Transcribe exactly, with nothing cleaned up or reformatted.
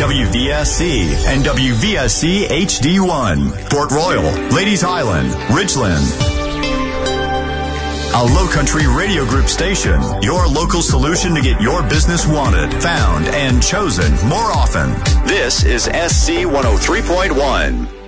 W V S C, and W V S C H D one. Port Royal, Ladies Island, Richland. A Low Country Radio Group station, your local solution to get your business wanted, found, and chosen more often. This is S C one oh three point one.